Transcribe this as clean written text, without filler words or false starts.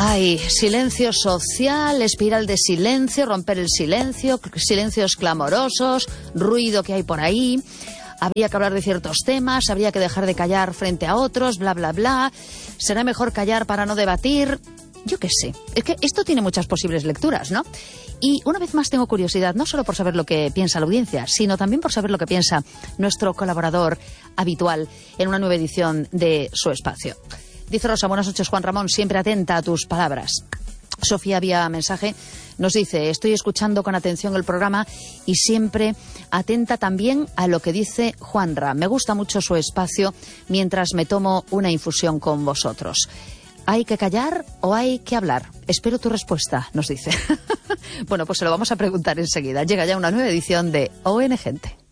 Ay, silencio social, espiral de silencio, romper el silencio, silencios clamorosos, ruido que hay por ahí. Habría que hablar de ciertos temas, habría que dejar de callar frente a otros, bla, bla, bla. Será mejor callar para no debatir. Yo qué sé. Es que esto tiene muchas posibles lecturas, ¿no? Y una vez más tengo curiosidad, no solo por saber lo que piensa la audiencia, sino también por saber lo que piensa nuestro colaborador habitual en una nueva edición de Su Espacio. Dice Rosa, buenas noches, Juan Ramón, siempre atenta a tus palabras. Sofía, vía mensaje, nos dice, estoy escuchando con atención el programa y siempre atenta también a lo que dice Juanra. Me gusta mucho su espacio mientras me tomo una infusión con vosotros. ¿Hay que callar o hay que hablar? Espero tu respuesta, nos dice. Bueno, pues se lo vamos a preguntar enseguida. Llega ya una nueva edición de ON Gente.